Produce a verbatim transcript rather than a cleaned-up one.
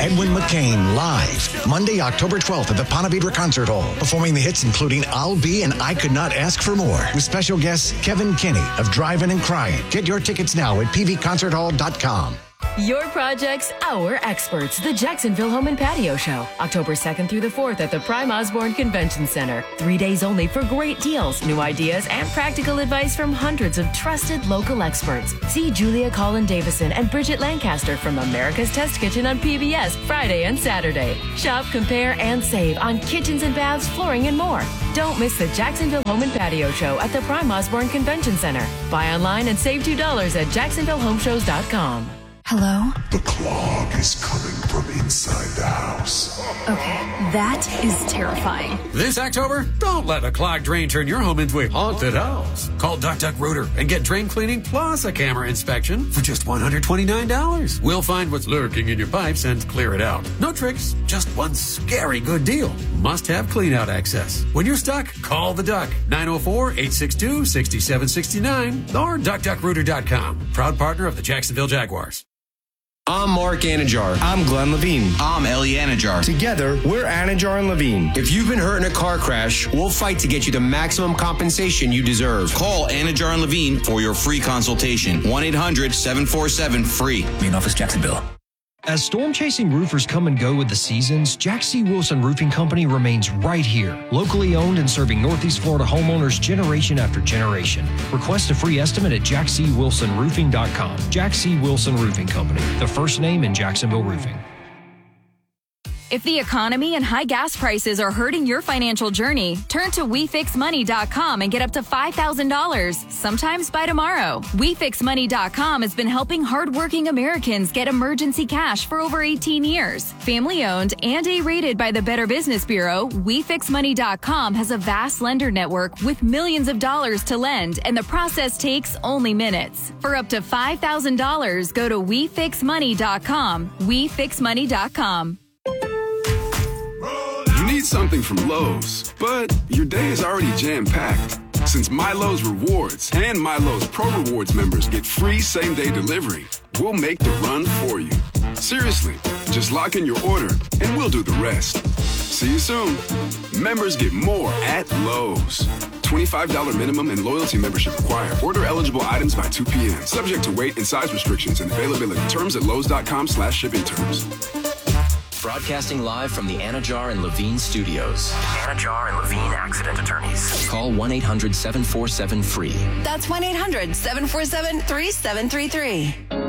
Edwin McCain live Monday, October twelfth at the Ponte Vedra Concert Hall, performing the hits including I'll Be and I Could Not Ask for More, with special guests Kevin Kinney of Drivin' and Crying. Get your tickets now at p v concert hall dot com. Your projects, our experts. The Jacksonville Home and Patio Show, October second through the fourth at the Prime Osborne Convention Center. Three days only for great deals, new ideas, and practical advice from hundreds of trusted local experts. See Julia Collin Davison and Bridget Lancaster from America's Test Kitchen on P B S Friday and Saturday. Shop, compare, and save on kitchens and baths, flooring, and more. Don't miss the Jacksonville Home and Patio Show at the Prime Osborne Convention Center. Buy online and save two dollars at jacksonville home shows dot com. Hello? The clog is coming from inside the house. Okay, that is terrifying. This October, don't let a clogged drain turn your home into a haunted house. Call Duck Duck Rooter and get drain cleaning plus a camera inspection for just one hundred twenty-nine dollars. We'll find what's lurking in your pipes and clear it out. No tricks, just one scary good deal. Must have clean out access. When you're stuck, call the Duck. nine oh four, eight six two, six seven six nine or duck duck rooter dot com. Proud partner of the Jacksonville Jaguars. I'm Mark Anajar. I'm Glenn Levine. I'm Ellie Anajar. Together, we're Anajar and Levine. If you've been hurt in a car crash, we'll fight to get you the maximum compensation you deserve. Call Anajar and Levine for your free consultation. one eight hundred, seven four seven, free. Main office, Jacksonville. As storm-chasing roofers come and go with the seasons, Jack C. Wilson Roofing Company remains right here, locally owned and serving Northeast Florida homeowners generation after generation. Request a free estimate at jack c wilson roofing dot com. Jack C. Wilson Roofing Company, the first name in Jacksonville roofing. If the economy and high gas prices are hurting your financial journey, turn to we fix money dot com and get up to five thousand dollars, sometimes by tomorrow. we fix money dot com has been helping hardworking Americans get emergency cash for over eighteen years. Family-owned and A-rated by the Better Business Bureau, we fix money dot com has a vast lender network with millions of dollars to lend, and the process takes only minutes. For up to five thousand dollars, go to we fix money dot com. we fix money dot com. You need something from Lowe's, but your day is already jam-packed. Since MyLowe's Rewards and MyLowe's Pro Rewards members get free same-day delivery, we'll make the run for you. Seriously, just lock in your order and we'll do the rest. See you soon. Members get more at Lowe's. twenty-five dollars minimum and loyalty membership required. Order eligible items by two p.m. Subject to weight and size restrictions and availability. Terms at lowes dot com slash shipping terms. Broadcasting live from the Anajar and Levine studios. Anajar and Levine Accident Attorneys. Call one eight hundred, seven four seven, free. That's one eight hundred, seven four seven, three seven three three.